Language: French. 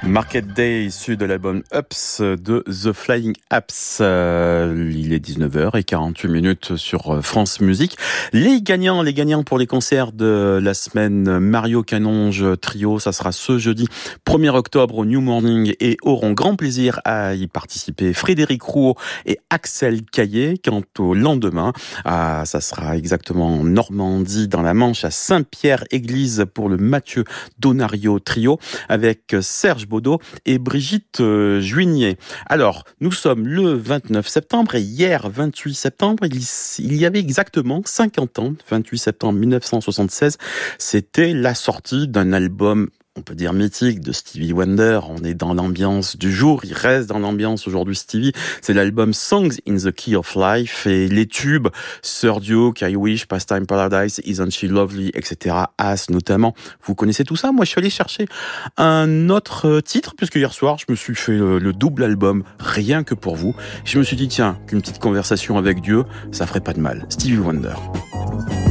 Market Day, issu de l'album Ups de The Flying Apps. Il est 19h48 sur France Musique. Les gagnants pour les concerts de la semaine Mario Canonge Trio, ça sera ce jeudi 1er octobre au New Morning et auront grand plaisir à y participer Frédéric Rouault et Axel Caillé. Quant au lendemain, ça sera exactement en Normandie, dans la Manche, à Saint-Pierre-Église pour le Mathieu Donario Trio avec Serge Baudot et Brigitte Juigné. Alors, nous sommes le 29 septembre et hier, 28 septembre, il y avait exactement 50 ans, 28 septembre 1976, c'était la sortie d'un album, on peut dire mythique, de Stevie Wonder. On est dans l'ambiance du jour, il reste dans l'ambiance aujourd'hui Stevie. C'est l'album Songs in the Key of Life et les tubes Sir Duke, I Wish, Pastime Paradise, Isn't She Lovely, etc. As notamment. Vous connaissez tout ça? Moi, je suis allé chercher un autre titre, puisque hier soir, je me suis fait le double album Rien que pour vous. Je me suis dit, tiens, qu'une petite conversation avec Dieu, ça ferait pas de mal. Stevie Wonder.